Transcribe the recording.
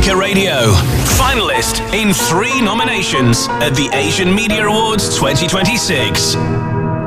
Africa Radio. Finalist in 3 nominations at the Asian Media Awards 2026.